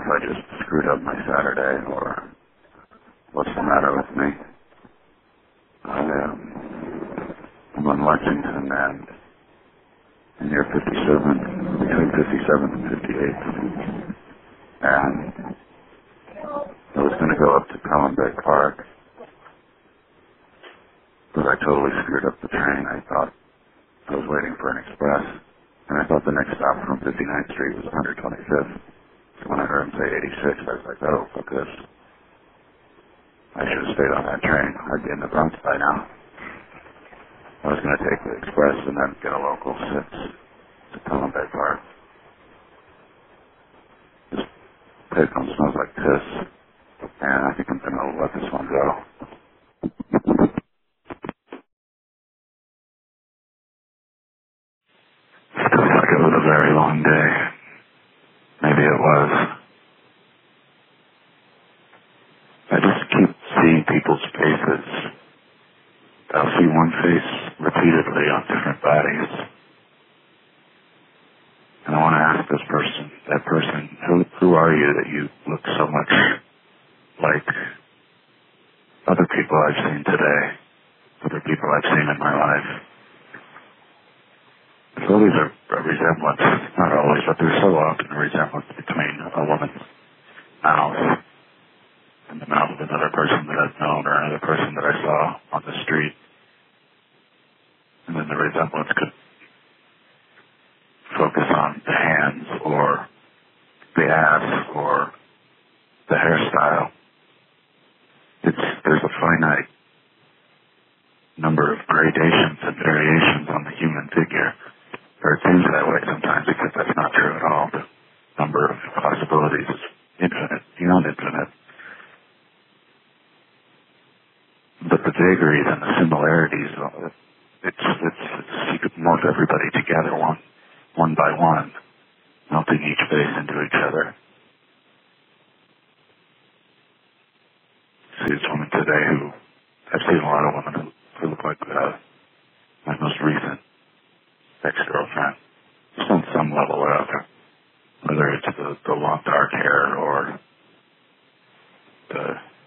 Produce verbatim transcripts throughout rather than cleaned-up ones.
if I just screwed up my Saturday or what's the matter with me. I, um, I'm on Lexington and near fifty-seven, between fifty-seventh and fifty-eighth. And I was going to go up to Pelham Bay Park, but I totally screwed up the train. I thought I was waiting for an express, and I thought the next stop from fifty-ninth Street was one hundred twenty-fifth. So when I heard him say eighty-six, I was like, oh, fuck this. I should have stayed on that train. I'd be in the Bronx by now. I was going to take the express and then get a local six to Pelham Bay Park. This payphone smells like piss, and I think I'm going to let this one go. Feels like it was a very long day. Maybe it was. I just keep seeing people's faces. I'll see one face repeatedly on different bodies. And I want to ask this person, that person, who, who are you that you look so much like other people I've seen today, other people I've seen in my life? There's always a, a resemblance, not always, but there's so often a resemblance between a woman's mouth and the mouth of another person that I've known or another person that I saw on the street. And then the resemblance could focus on the hands or the ass or the hairstyle. It's, there's a finite number of gradations and variations on the human figure. Or it seems that way sometimes, because that's not true at all. The number of possibilities is infinite, beyond infinite. But the vagaries and the similarities, it's, it's, it's you could melt everybody together one, one by one, melting each face into each other. See this woman today who, I've seen a lot of women who, who look like uh, my most recent ex-girlfriend. Just on some level or other. Whether it's the, the long dark hair or the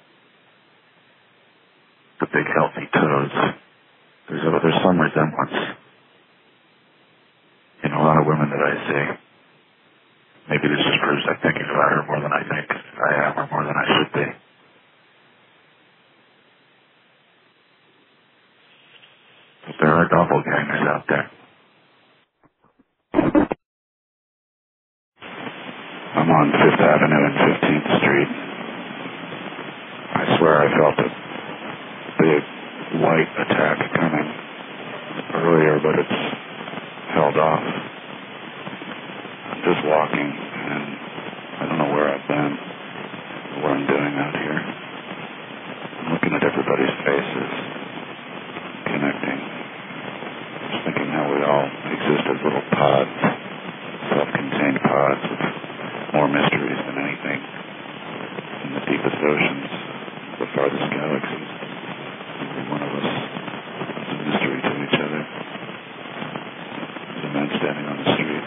the big healthy toes. There's, a, there's some resemblance in a lot of women that I see. Maybe this just proves I'm thinking about her more than I think I am or more than I should be. But there are doppelgangers out there. I'm on Fifth Avenue and fifteenth Street. I swear I felt a big white attack coming earlier, but it's held off.